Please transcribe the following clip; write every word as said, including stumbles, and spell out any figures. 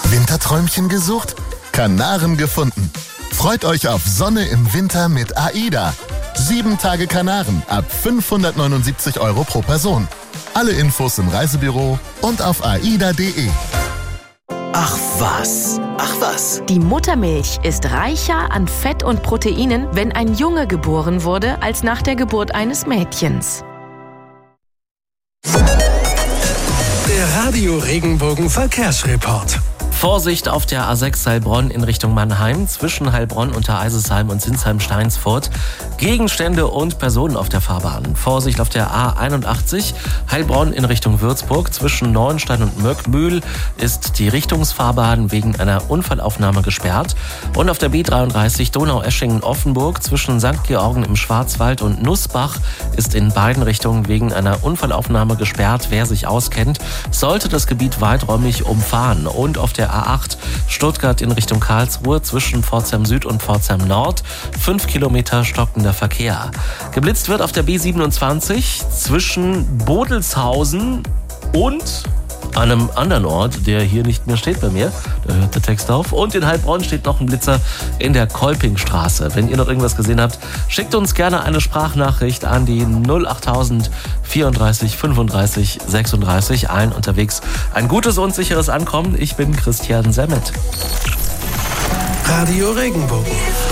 Winterträumchen gesucht? Kanaren gefunden. Freut euch auf Sonne im Winter mit AIDA. Sieben Tage Kanaren ab fünfhundertneunundsiebzig Euro pro Person. Alle Infos im Reisebüro und auf aida punkt de. Ach was, ach was. Die Muttermilch ist reicher an Fett und Proteinen, wenn ein Junge geboren wurde, als nach der Geburt eines Mädchens. Der Radio Regenbogen Verkehrsreport. Vorsicht auf der A sechs Heilbronn in Richtung Mannheim, zwischen Heilbronn, Untereisesheim und Sinsheim-Steinsfurt. Gegenstände und Personen auf der Fahrbahn. Vorsicht auf der A einundachtzig, Heilbronn in Richtung Würzburg. Zwischen Neuenstein und Möckmühl ist die Richtungsfahrbahn wegen einer Unfallaufnahme gesperrt. Und auf der B dreiunddreißig Donau-Eschingen-Offenburg zwischen Sankt Georgen im Schwarzwald und Nussbach ist in beiden Richtungen wegen einer Unfallaufnahme gesperrt. Wer sich auskennt, sollte das Gebiet weiträumig umfahren. Und auf der A acht Stuttgart in Richtung Karlsruhe zwischen Pforzheim Süd und Pforzheim Nord. Fünf Kilometer stockender Verkehr. Geblitzt wird auf der B siebenundzwanzig zwischen Bodelshausen und einem anderen Ort, der hier nicht mehr steht bei mir. Da hört der Text auf. Und in Heilbronn steht noch ein Blitzer in der Kolpingstraße. Wenn ihr noch irgendwas gesehen habt, schickt uns gerne eine Sprachnachricht an die null achttausend vierunddreißig fünfunddreißig sechsunddreißig. Allen unterwegs ein gutes und sicheres Ankommen. Ich bin Christian Semmet. Radio Regenbogen.